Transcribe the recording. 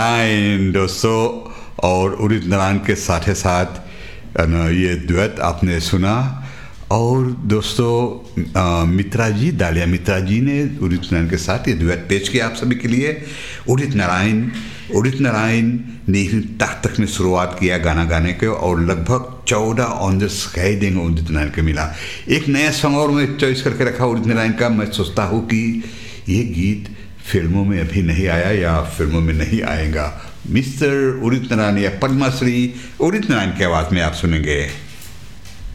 दोस्तों, और उदित नारायण के साथ साथ ये द्वैत आपने सुना। और दोस्तों, मित्रा जी, दालिया मित्रा जी ने उदित नारायण के साथ ये द्वैत पेश किया आप सभी के लिए। उदित नारायण ने ही तक में शुरुआत किया गाना गाने के, और लगभग 14 ऑन द स्काई दिन उदित नारायण को मिला। एक नया सॉन्ग और मैं चॉइस करके रखा उदित नारायण का। मैं सोचता हूँ कि ये गीत फिल्मों में अभी नहीं आया या फिल्मों में नहीं आएगा। मिस्टर उदित नारायण या पद्मश्री उदित नारायण की आवाज़ में आप सुनेंगे।